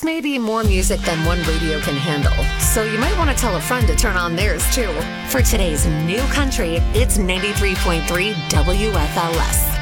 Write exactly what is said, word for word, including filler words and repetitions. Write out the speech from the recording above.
may be more music than one radio can handle, so you might want to tell a friend to turn on theirs too. For today's new country, it's ninety-three point three W F L S.